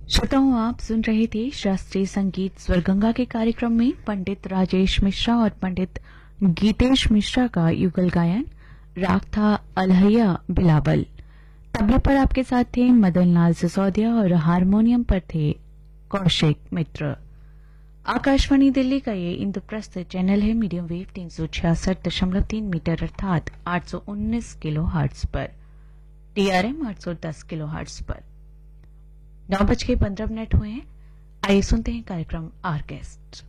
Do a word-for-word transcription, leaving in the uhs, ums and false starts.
श्रोताओं, आप सुन रहे थे शास्त्रीय संगीत स्वरगंगा के कार्यक्रम में पंडित राजेश मिश्रा और पंडित गीतेश मिश्रा का युगल गायन। राग था अलहैया बिलावल। तबले पर आपके साथ थे मदन लाल सिसोदिया और हारमोनियम पर थे कौशिक मित्र। आकाशवाणी दिल्ली का ये इंद्रप्रस्थ चैनल है मीडियम वेव तीन सौ छियासठ दशमलव तीन मीटर अर्थात आठ सौ उन्नीस किलो हर्ट्ज पर, टीआरएम आठ सौ दस किलो हर्ट्ज पर। नौ बज के पंद्रह मिनट हुए हैं। आइए सुनते हैं कार्यक्रम आर्केस्ट।